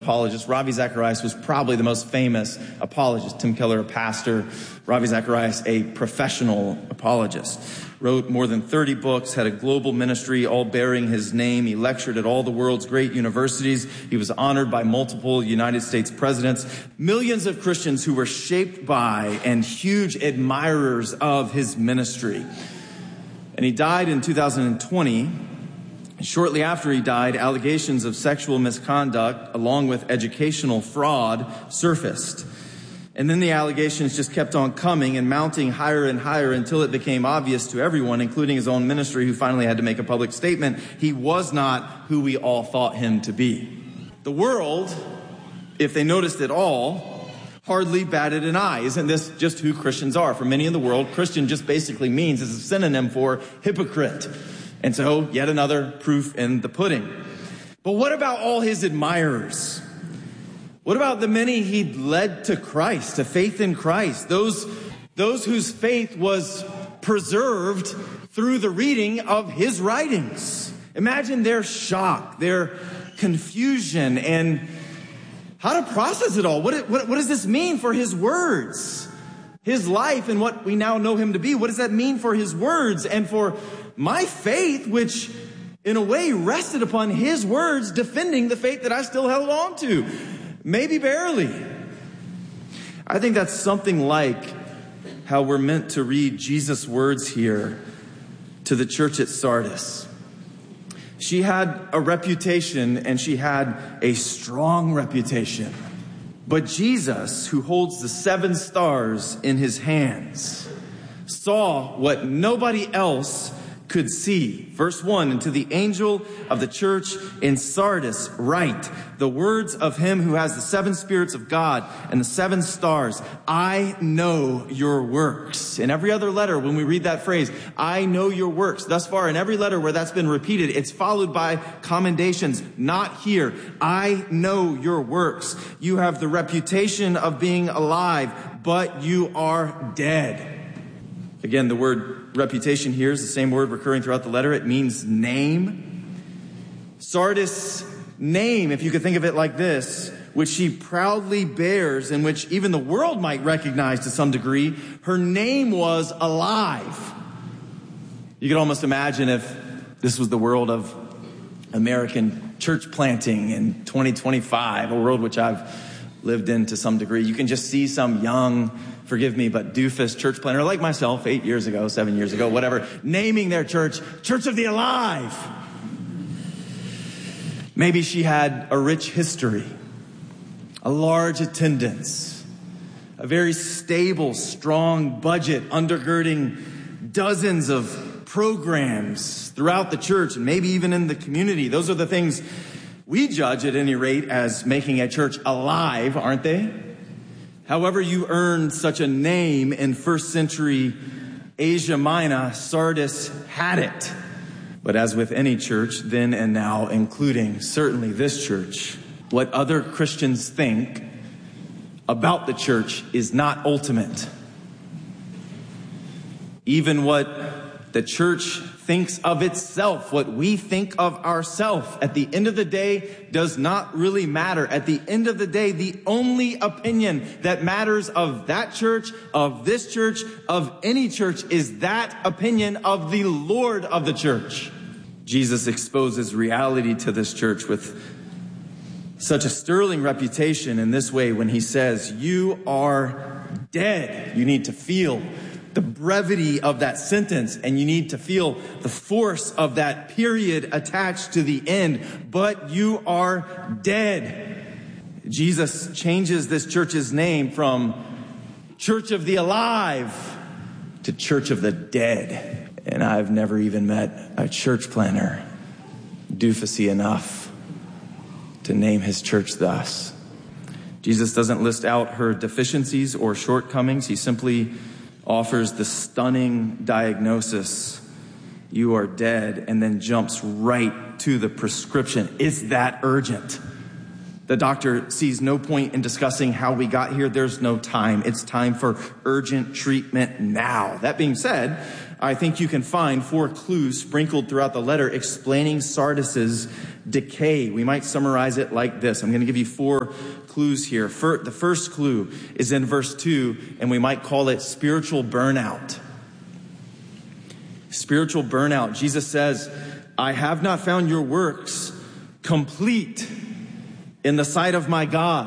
apologist. Ravi Zacharias was probably the most famous apologist. Tim Keller, a pastor. Ravi Zacharias, a professional apologist. Wrote more than 30 books, had a global ministry, all bearing his name. He lectured at all the world's great universities. He was honored by multiple United States presidents. Millions of Christians who were shaped by and huge admirers of his ministry. And he died in 2020. Shortly after he died, allegations of sexual misconduct, along with educational fraud, surfaced. And then the allegations just kept on coming and mounting higher and higher until it became obvious to everyone, including his own ministry, who finally had to make a public statement. He was not who we all thought him to be. The world, if they noticed at all, hardly batted an eye. Isn't this just who Christians are? For many in the world, Christian just basically means, is a synonym for hypocrite. And so, yet another proof in the pudding. But what about all his admirers? What about the many he'd led to Christ, to faith in Christ? Those whose faith was preserved through the reading of his writings. Imagine their shock, their confusion, and how to process it all. What does this mean for his words? His life and what we now know him to be. What does that mean for his words and for my faith, which in a way rested upon his words, defending the faith that I still held on to? Maybe barely. I think that's something like how we're meant to read Jesus' words here to the church at Sardis. She had a reputation, and she had a strong reputation. But Jesus, who holds the 7 stars in his hands, saw what nobody else could see. Verse 1, and to the angel of the church in Sardis write, the words of him who has the 7 spirits of God and the 7 stars. I know your works. In every other letter, when we read that phrase, I know your works. Thus far, in every letter where that's been repeated, it's followed by commendations. Not here. I know your works. You have the reputation of being alive, but you are dead. Again, the word reputation here is the same word recurring throughout the letter. It means name. Sardis' name, if you could think of it like this, which she proudly bears and which even the world might recognize to some degree, her name was alive. You could almost imagine if this was the world of American church planting in 2025, a world which I've lived in to some degree. You can just see some young, forgive me, but doofus church planter like myself 8 years ago, 7 years ago, whatever, naming their church, Church of the Alive. Maybe she had a rich history, a large attendance, a very stable, strong budget undergirding dozens of programs throughout the church and maybe even in the community. Those are the things we judge, at any rate, as making a church alive, aren't they? However you earned such a name in first century Asia Minor, Sardis had it. But as with any church, then and now, including certainly this church, what other Christians think about the church is not ultimate. Even what the church thinks of itself, what we think of ourselves, at the end of the day, does not really matter. At the end of the day, the only opinion that matters of that church, of this church, of any church, is that opinion of the Lord of the church. Jesus exposes reality to this church with such a sterling reputation in this way when he says, you are dead. You need to feel the brevity of that sentence, and you need to feel the force of that period attached to the end. But you are dead. Jesus changes this church's name from Church of the Alive to Church of the Dead. And I've never even met a church planner doofusy enough to name his church thus. Jesus doesn't list out her deficiencies or shortcomings. He simply offers the stunning diagnosis, you are dead, and then jumps right to the prescription. It's that urgent. The doctor sees no point in discussing how we got here. There's no time. It's time for urgent treatment now. That being said, I think you can find 4 clues sprinkled throughout the letter explaining Sardis's decay. We might summarize it like this. I'm going to give you 4 clues here. The first clue is in verse 2, and we might call it spiritual burnout. Spiritual burnout. Jesus says, I have not found your works complete in the sight of my God.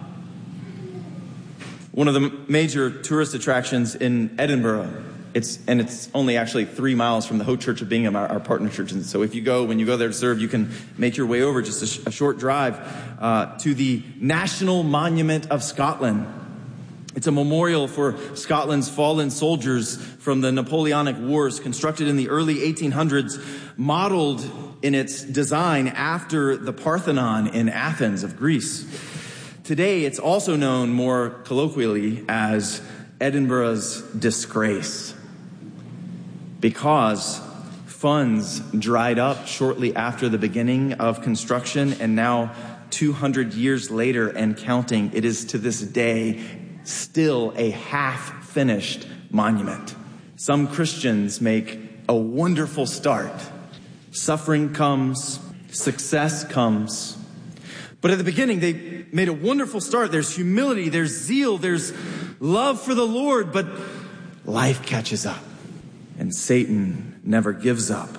One of the major tourist attractions in Edinburgh, it's only actually 3 miles from the Hope Church of Bingham, our partner church. And so when you go there to serve, you can make your way over just a short drive to the National Monument of Scotland. It's a memorial for Scotland's fallen soldiers from the Napoleonic Wars, constructed in the early 1800s, modeled in its design after the Parthenon in Athens of Greece. Today, it's also known more colloquially as Edinburgh's disgrace, because funds dried up shortly after the beginning of construction, and now 200 years later and counting, it is to this day still a half-finished monument. Some Christians make a wonderful start. Suffering comes, success comes. But at the beginning, they made a wonderful start. There's humility, there's zeal, there's love for the Lord, but life catches up. And Satan never gives up.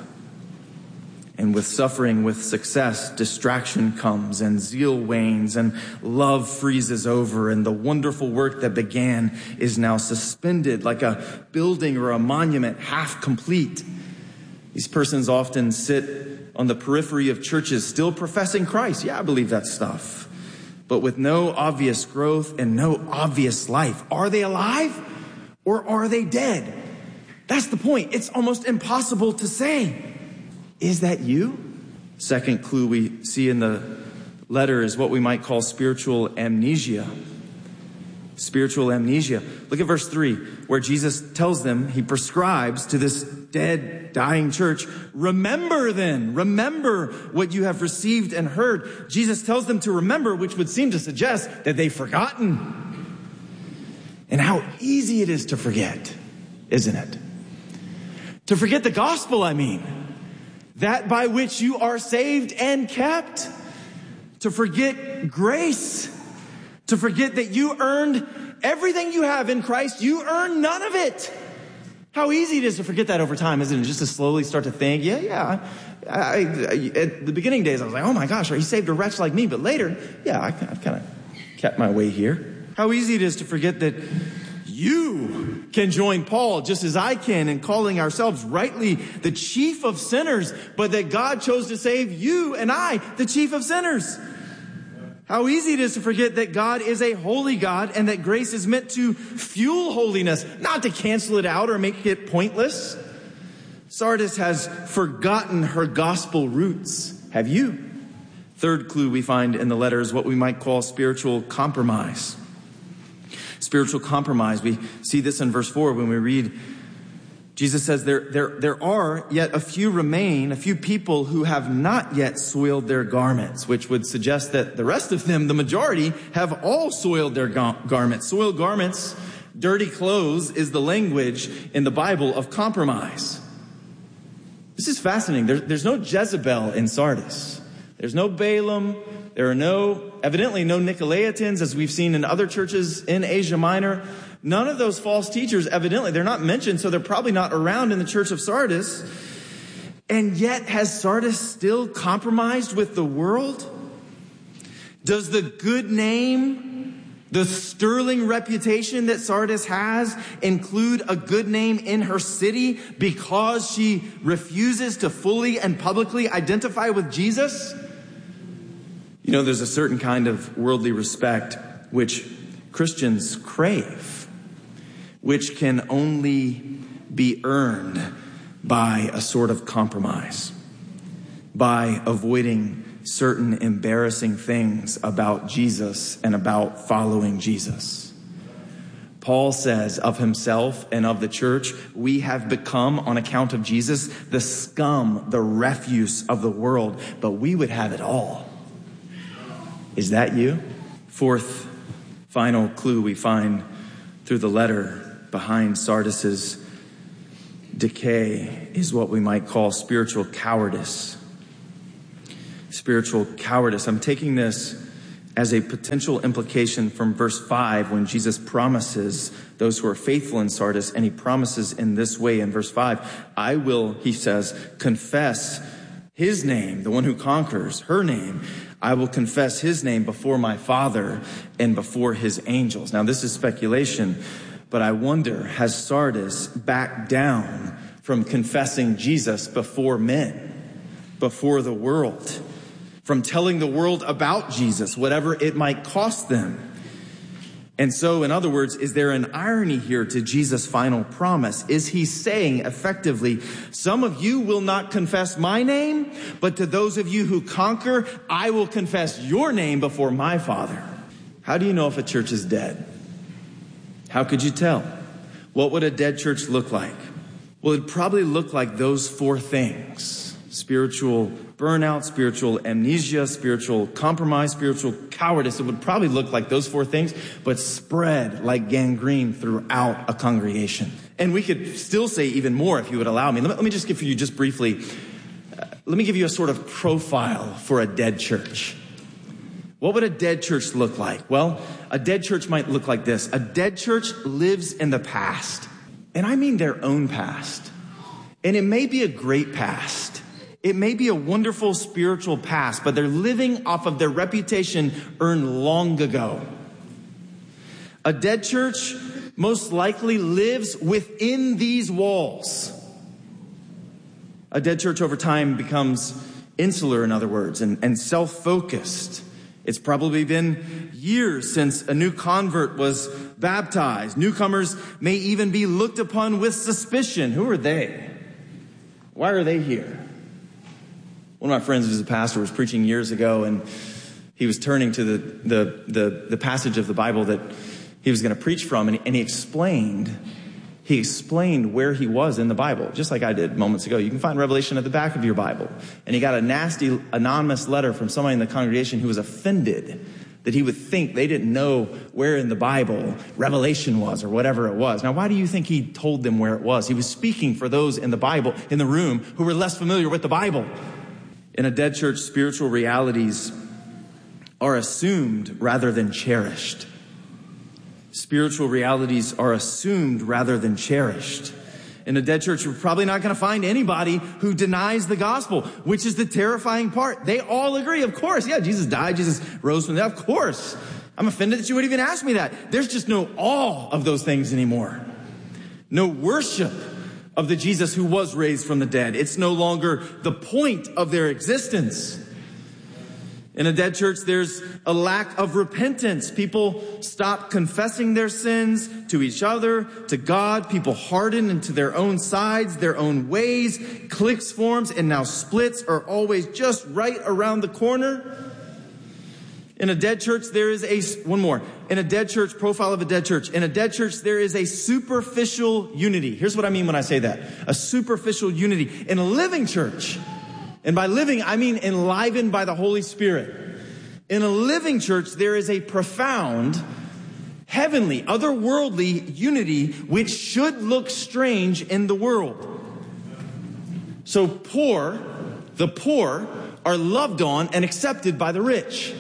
And with suffering, with success, distraction comes and zeal wanes and love freezes over. And the wonderful work that began is now suspended like a building or a monument, half complete. These persons often sit on the periphery of churches, still professing Christ. Yeah, I believe that stuff. But with no obvious growth and no obvious life. Are they alive or are they dead? That's the point. It's almost impossible to say. Is that you? Second clue we see in the letter is what we might call spiritual amnesia. Spiritual amnesia. Look at verse 3, where Jesus tells them, he prescribes to this dead, dying church, remember what you have received and heard. Jesus tells them to remember, which would seem to suggest that they've forgotten. And how easy it is to forget, isn't it? To forget the gospel, I mean. That by which you are saved and kept. To forget grace. To forget that you earned everything you have in Christ. You earned none of it. How easy it is to forget that over time, isn't it? Just to slowly start to think, I at the beginning days, I was like, oh my gosh, he saved a wretch like me. But later, I've kind of kept my way here. How easy it is to forget that you can join Paul just as I can in calling ourselves rightly the chief of sinners, but that God chose to save you and I, the chief of sinners. How easy it is to forget that God is a holy God and that grace is meant to fuel holiness, not to cancel it out or make it pointless. Sardis has forgotten her gospel roots. Have you? Third clue we find in the letter is what we might call spiritual compromise. Spiritual compromise. We see this in verse 4 when we read, Jesus says, there are yet a few people who have not yet soiled their garments, which would suggest that the rest of them, the majority, have all soiled their garments. Soiled garments, dirty clothes is the language in the Bible of compromise. This is fascinating. There's no Jezebel in Sardis. There's no Balaam. There are evidently no Nicolaitans, as we've seen in other churches in Asia Minor. None of those false teachers, evidently, they're not mentioned, so they're probably not around in the church of Sardis. And yet, has Sardis still compromised with the world? Does the good name, the sterling reputation that Sardis has, include a good name in her city because she refuses to fully and publicly identify with Jesus? You know, there's a certain kind of worldly respect which Christians crave, which can only be earned by a sort of compromise, by avoiding certain embarrassing things about Jesus and about following Jesus. Paul says of himself and of the church, we have become, on account of Jesus, the scum, the refuse of the world, but we would have it all. Is that you? Fourth, final clue we find through the letter behind Sardis's decay is what we might call spiritual cowardice. Spiritual cowardice. I'm taking this as a potential implication from verse 5 when Jesus promises those who are faithful in Sardis, and he promises in this way in verse 5, I will, he says, confess his name, the one who conquers, her name. I will confess his name before my Father and before his angels. Now, this is speculation, but I wonder, has Sardis backed down from confessing Jesus before men, before the world, from telling the world about Jesus, whatever it might cost them? And so, in other words, is there an irony here to Jesus' final promise? Is he saying effectively, some of you will not confess my name, but to those of you who conquer, I will confess your name before my Father? How do you know if a church is dead? How could you tell? What would a dead church look like? Well, it'd probably look like those four things: spiritual burnout, spiritual amnesia, spiritual compromise, spiritual cowardice. It would probably look like those four things, but spread like gangrene throughout a congregation. And we could still say even more if you would allow me. Let me just give you just briefly, let me give you a sort of profile for a dead church. What would a dead church look like? Well, a dead church might look like this. A dead church lives in the past. And I mean their own past. And it may be a great past. It may be a wonderful spiritual past, but they're living off of their reputation earned long ago. A dead church most likely lives within these walls. A dead church over time becomes insular, in other words, and self-focused. It's probably been years since a new convert was baptized. Newcomers may even be looked upon with suspicion. Who are they? Why are they here? One of my friends who's a pastor was preaching years ago, and he was turning to the passage of the Bible that he was going to preach from, and he explained where he was in the Bible, just like I did moments ago. You can find Revelation at the back of your Bible. And he got a nasty anonymous letter from somebody in the congregation who was offended that he would think they didn't know where in the Bible Revelation was or whatever it was. Now, why do you think he told them where it was? He was speaking for those in the Bible, in the room, who were less familiar with the Bible. In a dead church, spiritual realities are assumed rather than cherished. Spiritual realities are assumed rather than cherished. In a dead church, you're probably not going to find anybody who denies the gospel, which is the terrifying part. They all agree, of course. Yeah, Jesus died. Jesus rose from the dead. Of course. I'm offended that you would even ask me that. There's just no awe of those things anymore. No worship of the Jesus who was raised from the dead. It's no longer the point of their existence. In a dead church, there's a lack of repentance. People stop confessing their sins to each other, to God. People harden into their own sides, their own ways. Cliques forms, and now splits are always just right around the corner. In a dead church, there is in a dead church, profile of a dead church. In a dead church, there is a superficial unity. Here's what I mean when I say that. A superficial unity. In a living church, and by living, I mean enlivened by the Holy Spirit. In a living church, there is a profound, heavenly, otherworldly unity which should look strange in the world. So the poor are loved on and accepted by the rich.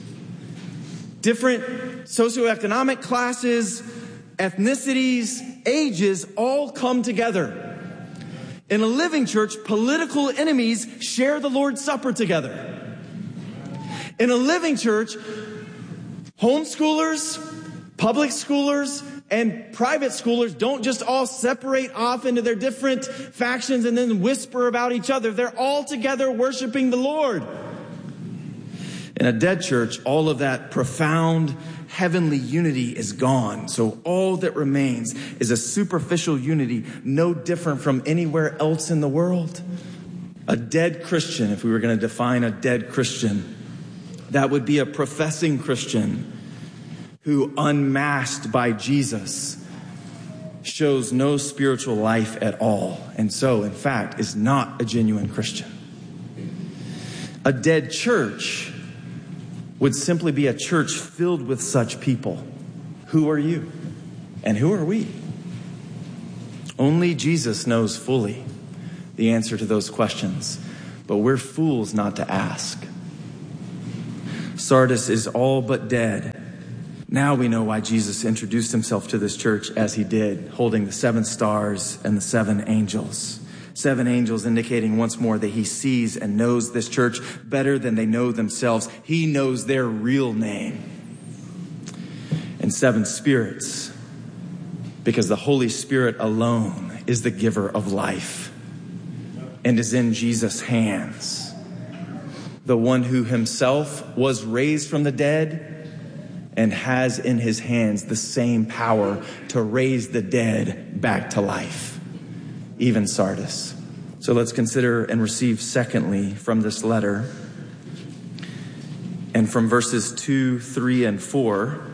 Different socioeconomic classes, ethnicities, ages all come together. In a living church, political enemies share the Lord's Supper together. In a living church, homeschoolers, public schoolers, and private schoolers don't just all separate off into their different factions and then whisper about each other. They're all together worshiping the Lord. In a dead church, all of that profound heavenly unity is gone. So all that remains is a superficial unity, no different from anywhere else in the world. A dead Christian, if we were going to define a dead Christian, that would be a professing Christian who, unmasked by Jesus, shows no spiritual life at all, and so, in fact, is not a genuine Christian. A dead church would simply be a church filled with such people. Who are you? And who are we? Only Jesus knows fully the answer to those questions, but we're fools not to ask. Sardis is all but dead. Now we know why Jesus introduced himself to this church as he did, holding the 7 stars and the 7 angels. 7 angels indicating once more that he sees and knows this church better than they know themselves. He knows their real name. And 7 spirits, because the Holy Spirit alone is the giver of life and is in Jesus' hands. The one who himself was raised from the dead and has in his hands the same power to raise the dead back to life, even Sardis. So let's consider and receive secondly from this letter, and from verses 2, 3, and 4,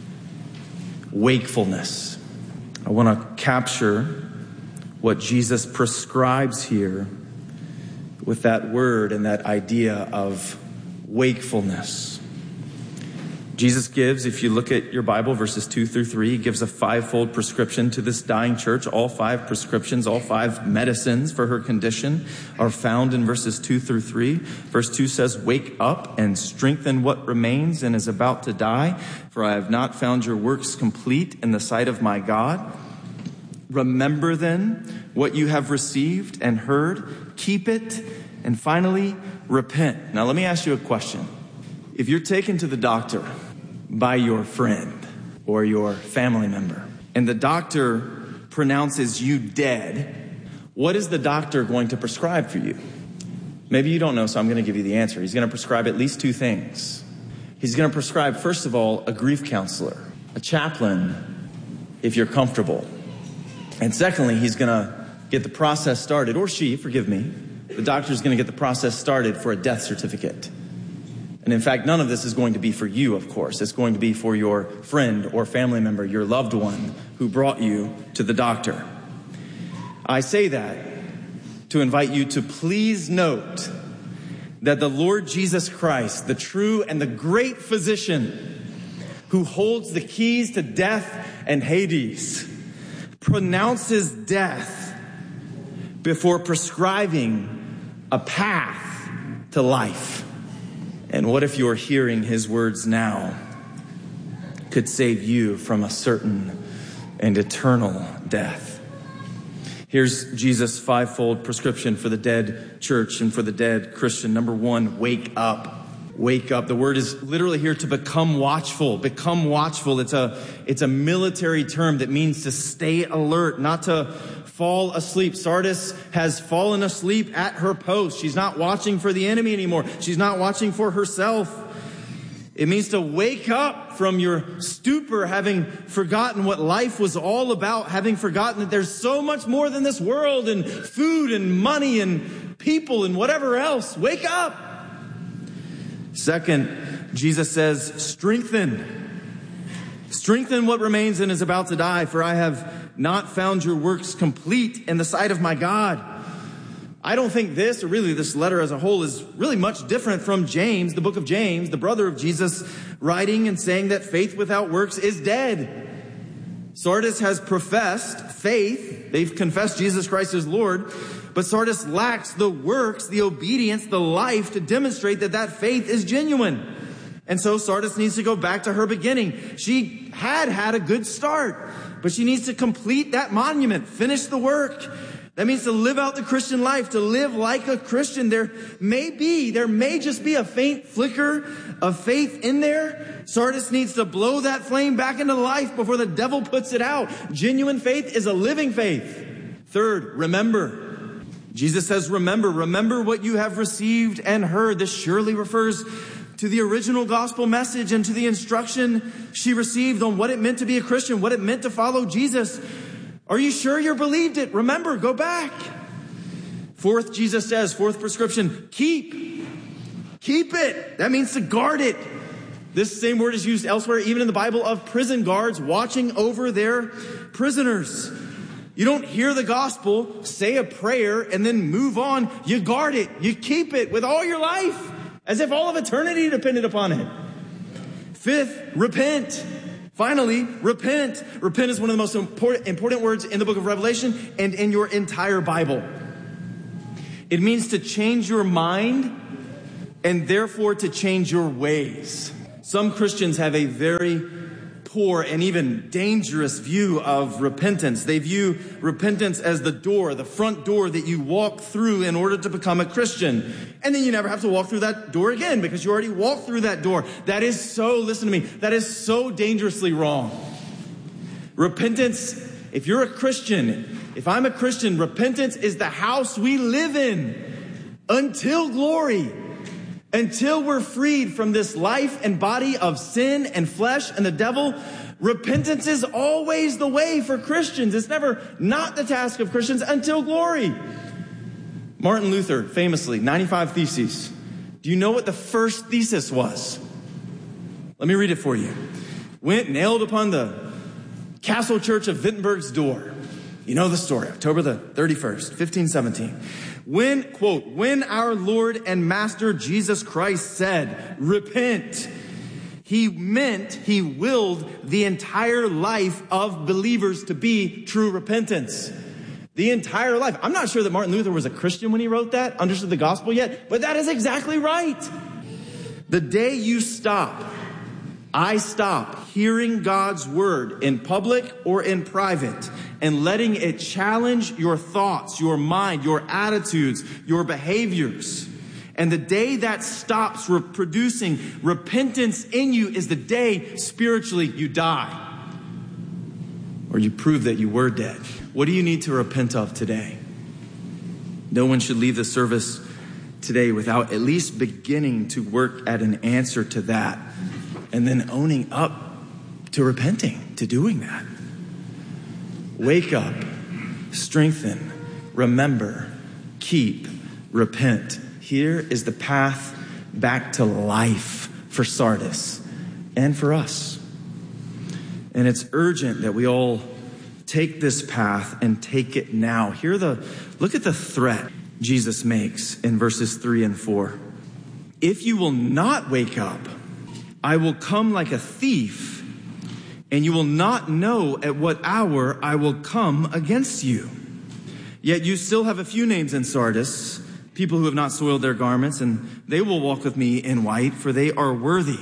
wakefulness. I want to capture what Jesus prescribes here with that word and that idea of wakefulness. Jesus gives, if you look at your Bible, verses 2 through 3, he gives a 5-fold prescription to this dying church. All 5 prescriptions, all 5 medicines for her condition are found in verses 2 through 3. Verse 2 says, "Wake up and strengthen what remains and is about to die, for I have not found your works complete in the sight of my God. Remember then what you have received and heard, keep it, and finally repent." Now let me ask you a question. If you're taken to the doctor by your friend or your family member, and the doctor pronounces you dead, what is the doctor going to prescribe for you? Maybe you don't know, so I'm going to give you the answer. He's going to prescribe at least 2 things. He's going to prescribe, first of all, a grief counselor, a chaplain, if you're comfortable. And secondly, he's going to get the process started, or she, forgive me, the doctor's going to get the process started for a death certificate. And in fact, none of this is going to be for you, of course. It's going to be for your friend or family member, your loved one who brought you to the doctor. I say that to invite you to please note that the Lord Jesus Christ, the true and the great physician who holds the keys to death and Hades, pronounces death before prescribing a path to life. And what if your hearing his words now could save you from a certain and eternal death? Here's Jesus' 5-fold prescription for the dead church and for the dead Christian. Number 1, wake up. Wake up. The word is literally here to become watchful. Become watchful. It's a military term that means to stay alert, not to fall asleep. Sardis has fallen asleep at her post. She's not watching for the enemy anymore. She's not watching for herself. It means to wake up from your stupor, having forgotten what life was all about, having forgotten that there's so much more than this world and food and money and people and whatever else. Wake up. Second, Jesus says, strengthen. Strengthen what remains and is about to die, for I have not found your works complete in the sight of my God. I don't think this, or really this letter as a whole, is really much different from James, the book of James, the brother of Jesus, writing and saying that faith without works is dead. Sardis has professed faith. They've confessed Jesus Christ as Lord. But Sardis lacks the works, the obedience, the life to demonstrate that that faith is genuine. And so Sardis needs to go back to her beginning. She had a good start, but she needs to complete that monument, finish the work. That means to live out the Christian life, to live like a Christian. There may just be a faint flicker of faith in there. Sardis needs to blow that flame back into life before the devil puts it out. Genuine faith is a living faith. Third, remember. Jesus says, remember what you have received and heard. This surely refers to the original gospel message and to the instruction she received on what it meant to be a Christian, what it meant to follow Jesus. Are you sure you believed it? Remember, go back. Fourth, Jesus says, fourth prescription, keep it. That means to guard it. This same word is used elsewhere, even in the Bible, of prison guards watching over their prisoners. You don't hear the gospel, say a prayer, and then move on. You guard it. You keep it with all your life, as if all of eternity depended upon it. Fifth, repent. Finally, repent. Repent is one of the most important words in the book of Revelation and in your entire Bible. It means to change your mind and therefore to change your ways. Some Christians have a very poor and even dangerous view of repentance. They view repentance as the door, the front door that you walk through in order to become a Christian. And then you never have to walk through that door again because you already walked through that door. That is so, listen to me, that is so dangerously wrong. Repentance, if you're a Christian, if I'm a Christian, repentance is the house we live in until glory. Until we're freed from this life and body of sin and flesh and the devil, repentance is always the way for Christians. It's never not the task of Christians until glory. Martin Luther, famously, 95 Theses. Do you know what the first thesis was? Let me read it for you. Went nailed upon the castle church of Wittenberg's door. You know the story, October the 31st, 1517. When, quote, when our Lord and Master Jesus Christ said, repent, he meant, he willed the entire life of believers to be true repentance. The entire life. I'm not sure that Martin Luther was a Christian when he wrote that, understood the gospel yet, but that is exactly right. The day you stop, I stop hearing God's word in public or in private and letting it challenge your thoughts, your mind, your attitudes, your behaviors. And the day that stops producing repentance in you is the day spiritually you die. Or you prove that you were dead. What do you need to repent of today? No one should leave the service today without at least beginning to work at an answer to that. And then owning up to repenting, to doing that. Wake up, strengthen, remember, keep, repent. Here is the path back to life for Sardis and for us. And it's urgent that we all take this path and take it now. Look at the threat Jesus makes in verses 3 and 4. If you will not wake up, I will come like a thief, and you will not know at what hour I will come against you. Yet you still have a few names in Sardis, people who have not soiled their garments, and they will walk with me in white, for they are worthy.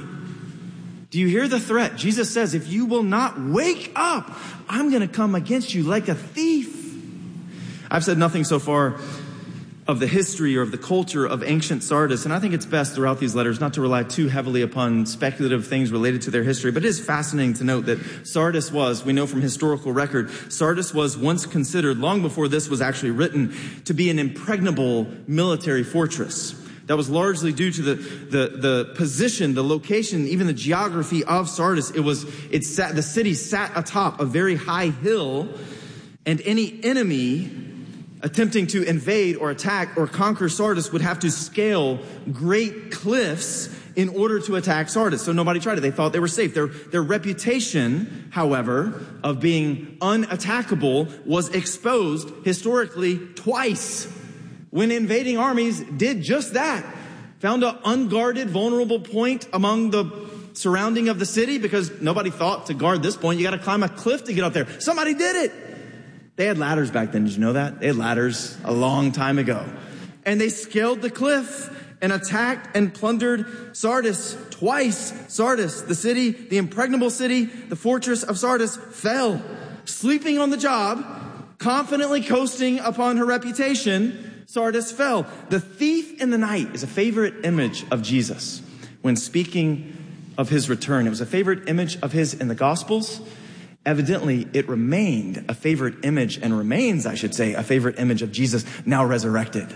Do you hear the threat? Jesus says, if you will not wake up, I'm going to come against you like a thief. I've said nothing so far of the history or of the culture of ancient Sardis. And I think it's best throughout these letters not to rely too heavily upon speculative things related to their history. But it is fascinating to note that Sardis was, we know from historical record, Sardis was once considered, long before this was actually written, to be an impregnable military fortress. That was largely due to the position, the location, even the geography of Sardis. The city sat atop a very high hill, and any enemy attempting to invade or attack or conquer Sardis would have to scale great cliffs in order to attack Sardis. So nobody tried it. They thought they were safe. Their reputation, however, of being unattackable was exposed historically twice when invading armies did just that. Found an unguarded, vulnerable point among the surrounding of the city because nobody thought to guard this point. You got to climb a cliff to get up there. Somebody did it. They had ladders back then. Did you know that? They had ladders a long time ago. And they scaled the cliff and attacked and plundered Sardis twice. Sardis, the city, the impregnable city, the fortress of Sardis fell. Sleeping on the job, confidently coasting upon her reputation, Sardis fell. The thief in the night is a favorite image of Jesus when speaking of his return. It was a favorite image of his in the Gospels. Evidently, it remained a favorite image and remains, I should say, a favorite image of Jesus now resurrected.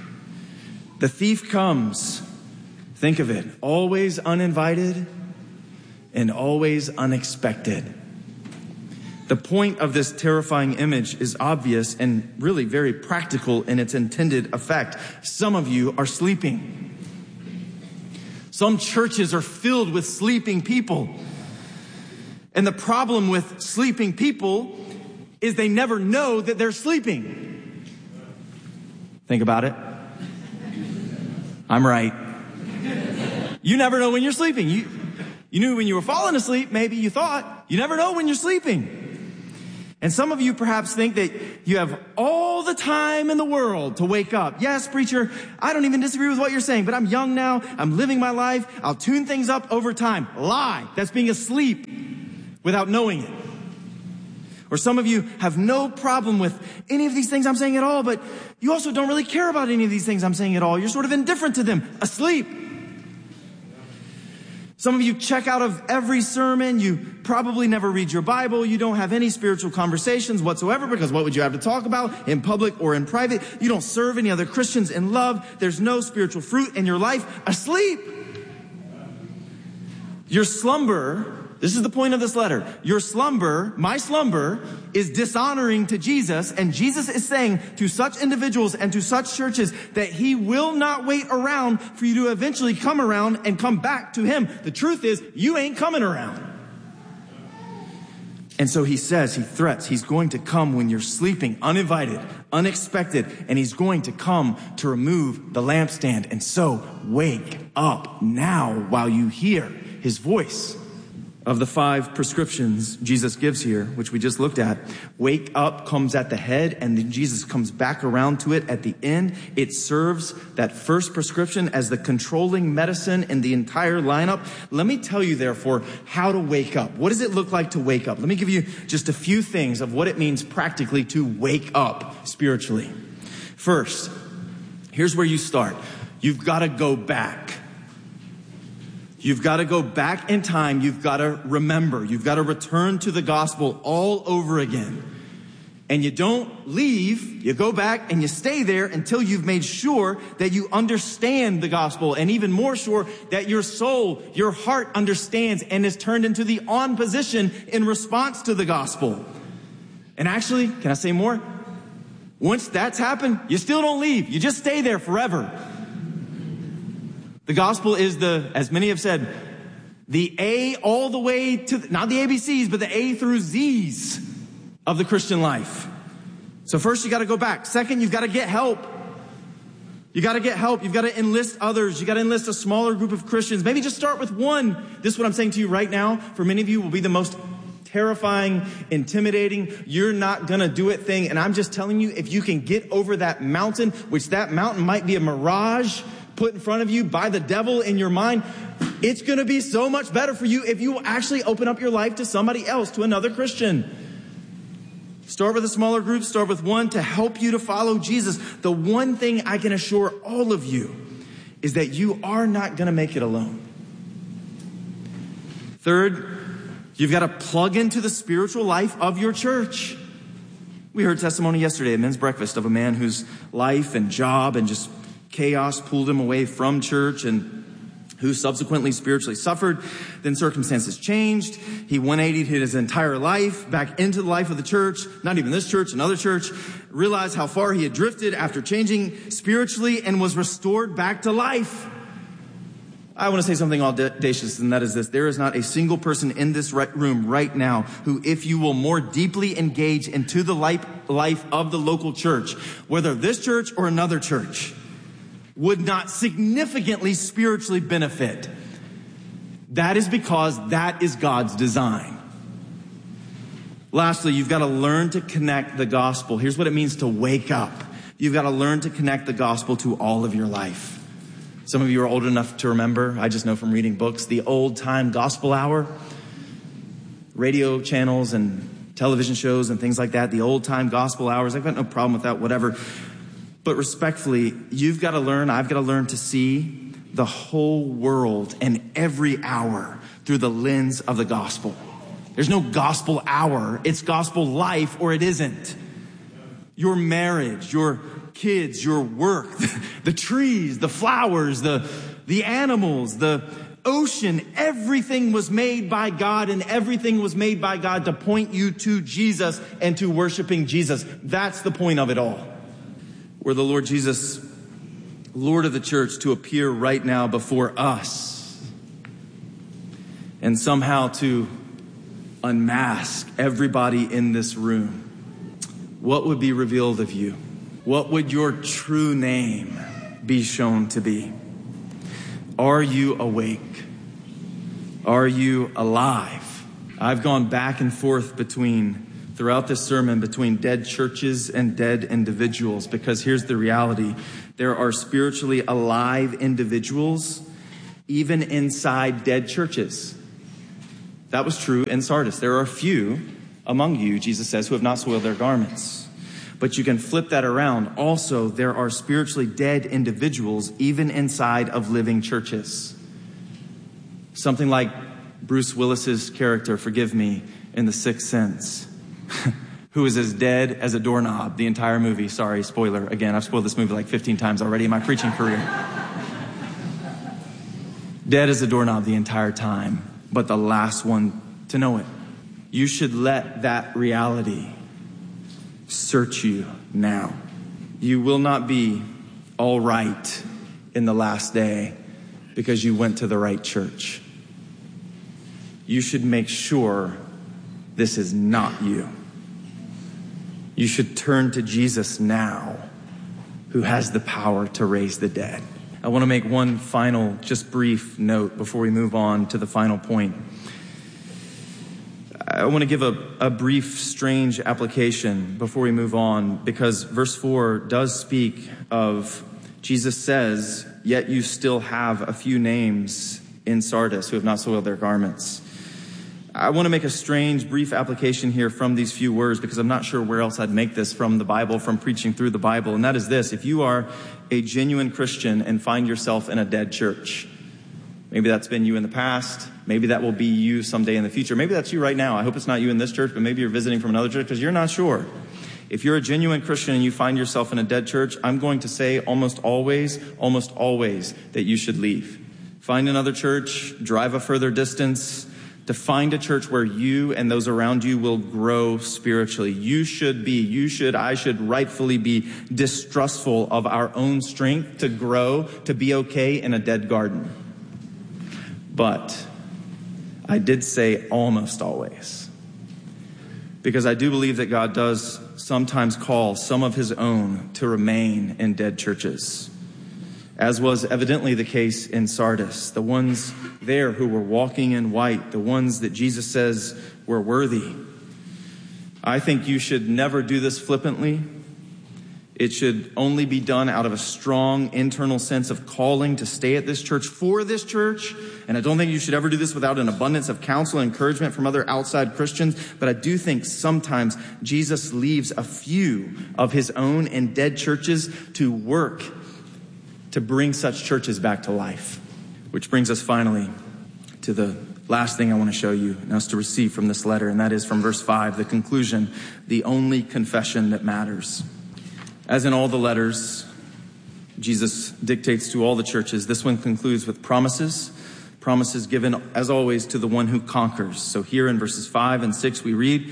The thief comes, think of it, always uninvited and always unexpected. The point of this terrifying image is obvious and really very practical in its intended effect. Some of you are sleeping. Some churches are filled with sleeping people. And the problem with sleeping people is they never know that they're sleeping. Think about it. I'm right. You never know when you're sleeping. You You knew when you were falling asleep, maybe you thought. You never know when you're sleeping. And some of you perhaps think that you have all the time in the world to wake up. Yes, preacher, I don't even disagree with what you're saying, but I'm young now. I'm living my life. I'll tune things up over time. Lie. That's being asleep without knowing it. Or some of you have no problem with any of these things I'm saying at all, but you also don't really care about any of these things I'm saying at all. You're sort of indifferent to them. Asleep. Some of you check out of every sermon. You probably never read your Bible. You don't have any spiritual conversations whatsoever, because what would you have to talk about in public or in private? You don't serve any other Christians in love. There's no spiritual fruit in your life. Asleep. Your slumber, this is the point of this letter. Your slumber, my slumber, is dishonoring to Jesus. And Jesus is saying to such individuals and to such churches that he will not wait around for you to eventually come around and come back to him. The truth is, you ain't coming around. And so he says, he threats, he's going to come when you're sleeping, uninvited, unexpected, and he's going to come to remove the lampstand. And so wake up now while you hear his voice. Of the 5 prescriptions Jesus gives here, which we just looked at, wake up comes at the head, and then Jesus comes back around to it at the end. It serves that first prescription as the controlling medicine in the entire lineup. Let me tell you, therefore, how to wake up. What does it look like to wake up? Let me give you just a few things of what it means practically to wake up spiritually. First, here's where you start. You've got to go back. You've got to go back in time. You've got to remember. You've got to return to the gospel all over again. And you don't leave. You go back and you stay there until you've made sure that you understand the gospel, and even more sure that your soul, your heart understands and is turned into the on position in response to the gospel. And actually, can I say more? Once that's happened, you still don't leave. You just stay there forever. The gospel is as many have said, the A all the way to, not the ABCs, but the A through Zs of the Christian life. So first you got to go back. Second, you've got to get help. You got to get help. You've got to enlist others. You got to enlist a smaller group of Christians. Maybe just start with one. This is what I'm saying to you right now. For many of you will be the most terrifying, intimidating, you're not going to do it thing. And I'm just telling you, if you can get over that mountain, which that mountain might be a mirage put in front of you by the devil in your mind, it's going to be so much better for you if you will actually open up your life to somebody else, to another Christian. Start with a smaller group. Start with one to help you to follow Jesus. The one thing I can assure all of you is that you are not going to make it alone. Third, you've got to plug into the spiritual life of your church. We heard testimony yesterday at men's breakfast of a man whose life and job and just chaos pulled him away from church, and who subsequently spiritually suffered. Then circumstances changed. He 180'd his entire life back into the life of the church, not even this church, another church, realized how far he had drifted after changing spiritually, and was restored back to life. I want to say something audacious, and that is this. There is not a single person in this room right now who, if you will more deeply engage into the life of the local church, whether this church or another church, would not significantly spiritually benefit. That is because that is God's design. Lastly, you've got to learn to connect the gospel. Here's what it means to wake up. You've got to learn to connect the gospel to all of your life. Some of you are old enough to remember, I just know from reading books, the old time gospel hour, radio channels and television shows and things like that, the old time gospel hours. I've got no problem with that, whatever. But respectfully, you've got to learn, I've got to learn to see the whole world and every hour through the lens of the gospel. There's no gospel hour. It's gospel life, or it isn't. Your marriage, your kids, your work, the trees, the flowers, the animals, the ocean, everything was made by God, and everything was made by God to point you to Jesus and to worshiping Jesus. That's the point of it all. Were the Lord Jesus, Lord of the church, to appear right now before us and somehow to unmask everybody in this room, what would be revealed of you? What would your true name be shown to be? Are you awake? Are you alive? I've gone back and forth throughout this sermon between dead churches and dead individuals, because here's the reality. There are spiritually alive individuals even inside dead churches. That was true in Sardis. There are a few among you, Jesus says, who have not soiled their garments. But you can flip that around. Also, there are spiritually dead individuals even inside of living churches. Something like Bruce Willis's character, forgive me, in The Sixth Sense, who is as dead as a doorknob the entire movie. Sorry, spoiler. Again, I've spoiled this movie like 15 times already in my preaching career. Dead as a doorknob the entire time, but the last one to know it. You should let that reality search you now. You will not be all right in the last day because you went to the right church. You should make sure this is not you. You should turn to Jesus now, who has the power to raise the dead. I want to make one final, just brief note before we move on to the final point. I want to give a brief, strange application before we move on, because verse 4 does speak of, Jesus says, yet you still have a few names in Sardis who have not soiled their garments. I want to make a strange, brief application here from these few words, because I'm not sure where else I'd make this from the Bible, from preaching through the Bible. And that is this: if you are a genuine Christian and find yourself in a dead church, maybe that's been you in the past, maybe that will be you someday in the future, maybe that's you right now. I hope it's not you in this church, but maybe you're visiting from another church because you're not sure. If you're a genuine Christian and you find yourself in a dead church, I'm going to say almost always that you should leave. Find another church, drive a further distance, to find a church where you and those around you will grow spiritually. I should rightfully be distrustful of our own strength to grow, to be okay in a dead garden. But I did say almost always, because I do believe that God does sometimes call some of his own to remain in dead churches, as was evidently the case in Sardis. The ones there who were walking in white, the ones that Jesus says were worthy. I think you should never do this flippantly. It should only be done out of a strong internal sense of calling to stay at this church for this church. And I don't think you should ever do this without an abundance of counsel and encouragement from other outside Christians. But I do think sometimes Jesus leaves a few of his own in dead churches to work to bring such churches back to life. Which brings us finally to the last thing I want to show you and us to receive from this letter, and that is from verse 5, the conclusion, the only confession that matters. As in all the letters Jesus dictates to all the churches, this one concludes with promises given, as always, to the one who conquers. So here in verses 5 and 6 we read,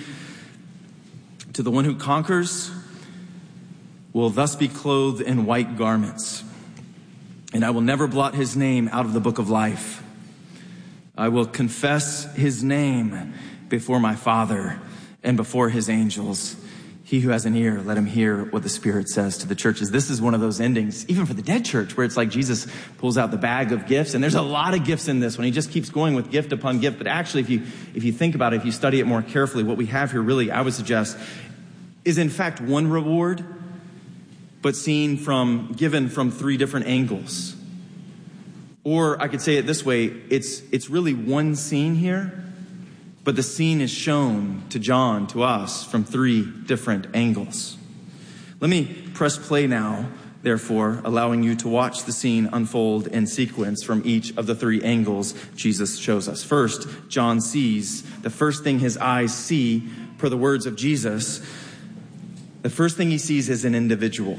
to the one who conquers will thus be clothed in white garments, and I will never blot his name out of the book of life. I will confess his name before my Father and before his angels. He who has an ear, let him hear what the Spirit says to the churches. This is one of those endings, even for the dead church, where it's like Jesus pulls out the bag of gifts, and there's a lot of gifts in this one. He just keeps going with gift upon gift. But actually, if you think about it, if you study it more carefully, what we have here really, I would suggest, is in fact one reward, but given from three different angles. Or I could say it this way, it's really one scene here, but the scene is shown to John, to us, from three different angles. Let me press play now, therefore, allowing you to watch the scene unfold in sequence from each of the three angles Jesus shows us. First, John sees, the first thing his eyes see, per the words of Jesus, the first thing he sees is an individual.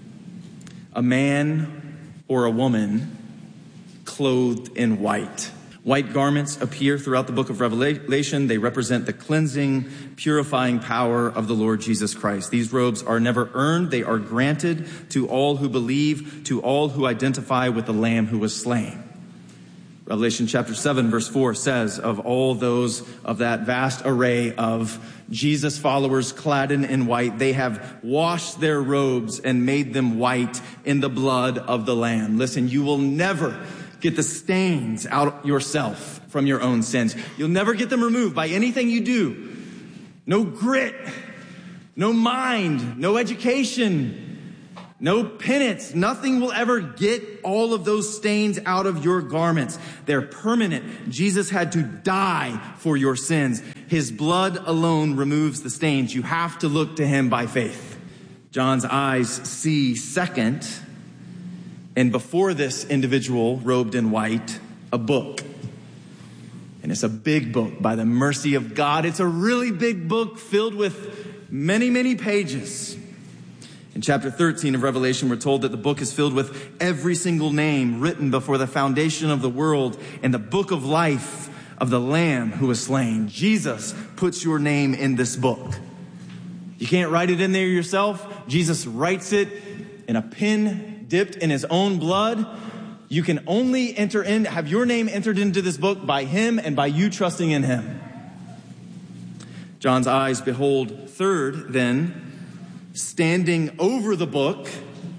A man or a woman clothed in white. White garments appear throughout the book of Revelation. They represent the cleansing, purifying power of the Lord Jesus Christ. These robes are never earned. They are granted to all who believe, to all who identify with the Lamb who was slain. Revelation chapter 7 verse 4 says, of all those of that vast array of Jesus followers clad in white, they have washed their robes and made them white in the blood of the Lamb. Listen, you will never get the stains out yourself from your own sins. You'll never get them removed by anything you do. No grit, no mind, no education, no penance. Nothing will ever get all of those stains out of your garments. They're permanent. Jesus had to die for your sins. His blood alone removes the stains. You have to look to him by faith. John's eyes see second, and before this individual robed in white, a book. And it's a big book by the mercy of God. It's a really big book filled with many, many pages. In chapter 13 of Revelation, we're told that the book is filled with every single name written before the foundation of the world and the book of life of the Lamb who was slain. Jesus puts your name in this book. You can't write it in there yourself. Jesus writes it in a pen dipped in his own blood. You can only have your name entered into this book by him and by you trusting in him. John's eyes behold third, then, standing over the book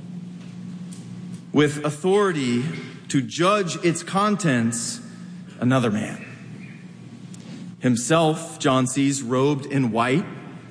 with authority to judge its contents, another man. Himself, John sees, robed in white.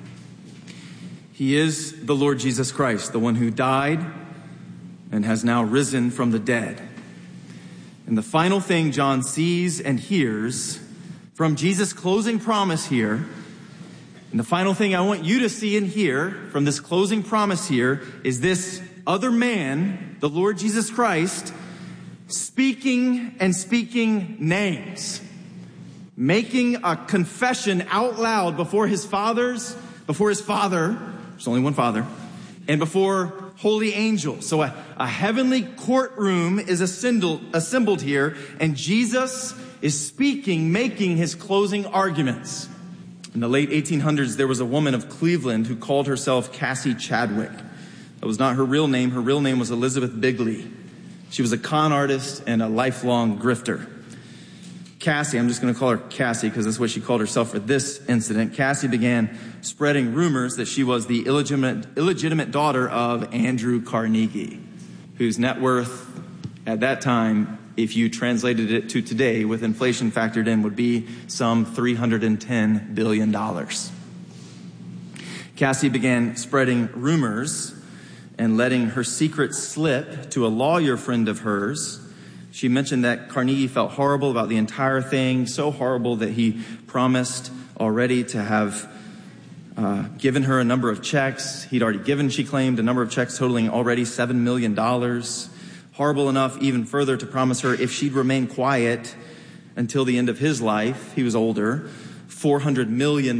He is the Lord Jesus Christ, the one who died and has now risen from the dead. And the final thing John sees and hears from Jesus' closing promise here, and the final thing I want you to see and hear from this closing promise here is this other man, the Lord Jesus Christ, speaking names, making a confession out loud before his Father, there's only one Father, and before holy angels. So a heavenly courtroom is assembled here, and Jesus is speaking, making his closing arguments. In the late 1800s, there was a woman of Cleveland who called herself Cassie Chadwick. That was not her real name. Her real name was Elizabeth Bigley. She was a con artist and a lifelong grifter. Cassie, I'm just going to call her Cassie because that's what she called herself for this incident. Cassie began spreading rumors that she was the illegitimate daughter of Andrew Carnegie, whose net worth at that time, if you translated it to today with inflation factored in, would be some $310 billion. Cassie began spreading rumors and letting her secret slip to a lawyer friend of hers. She mentioned that Carnegie felt horrible about the entire thing, so horrible that he promised already to have given her a number of checks. He'd already given, she claimed, a number of checks totaling already $7 million. Horrible enough even further to promise her if she'd remain quiet until the end of his life, he was older, $400 million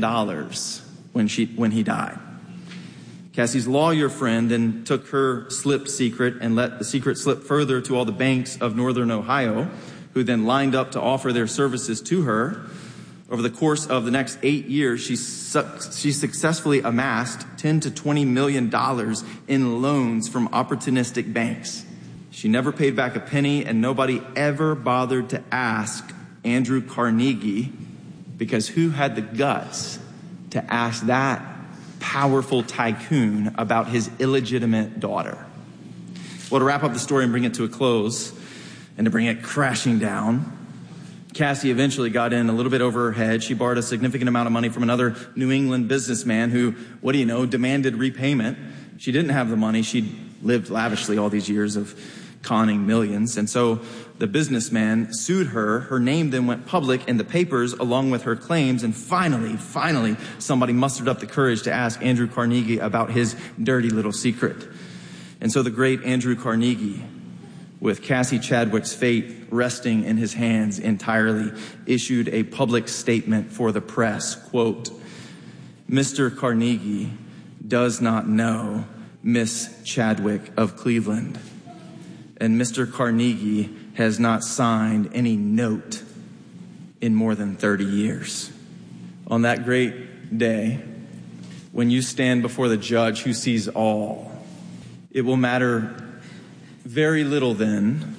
when he died. Cassie's lawyer friend then took her slipped secret and let the secret slip further to all the banks of northern Ohio, who then lined up to offer their services to her. Over the course of the next 8 years, she successfully amassed $10 to $20 million in loans from opportunistic banks. She never paid back a penny, and nobody ever bothered to ask Andrew Carnegie, because who had the guts to ask that powerful tycoon about his illegitimate daughter? Well, to wrap up the story and bring it to a close and to bring it crashing down, Cassie eventually got in a little bit over her head. She borrowed a significant amount of money from another New England businessman who, demanded repayment. She didn't have the money. She'd lived lavishly all these years of conning millions. And so the businessman sued her. Her name then went public in the papers along with her claims. And finally, somebody mustered up the courage to ask Andrew Carnegie about his dirty little secret. And so the great Andrew Carnegie, with Cassie Chadwick's fate resting in his hands entirely, issued a public statement for the press. Quote, "Mr. Carnegie does not know Miss Chadwick of Cleveland, and Mr. Carnegie has not signed any note in more than 30 years. On that great day, when you stand before the judge who sees all, it will matter very little then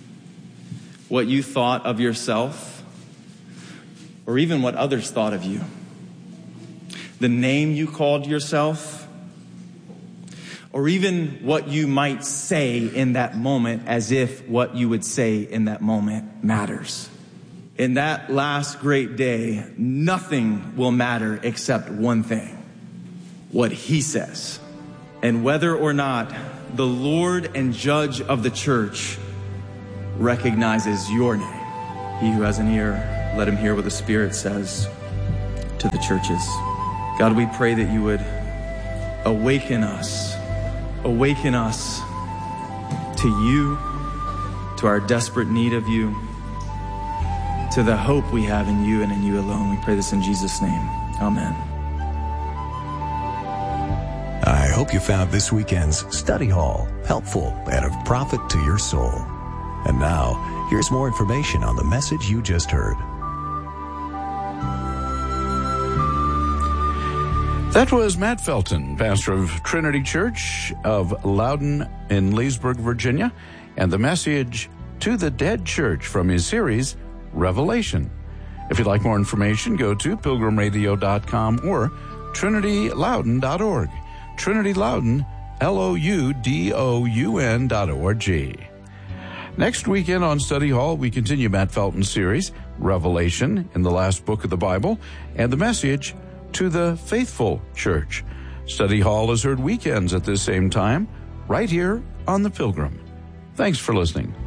what you thought of yourself or even what others thought of you. The name you called yourself, or even what you might say in that moment, as if what you would say in that moment matters. In that last great day, nothing will matter except one thing: what he says. And whether or not the Lord and Judge of the church recognizes your name. He who has an ear, let him hear what the Spirit says to the churches. God, we pray that you would awaken us to you, to our desperate need of you, to the hope we have in you and in you alone. We pray this in Jesus' name. Amen. I hope you found this weekend's study hall helpful and of profit to your soul. And now, here's more information on the message you just heard. That was Matt Felton, pastor of Trinity Church of Loudon in Leesburg, Virginia, and the message to the Dead Church from his series, Revelation. If you'd like more information, go to pilgrimradio.com or trinityloudon.org. Trinity Loudon, LOUDOUN.org. Next weekend on Study Hall, we continue Matt Felton's series, Revelation, in the last book of the Bible, and the message to the faithful church. Study Hall is heard weekends at this same time, right here on The Pilgrim. Thanks for listening.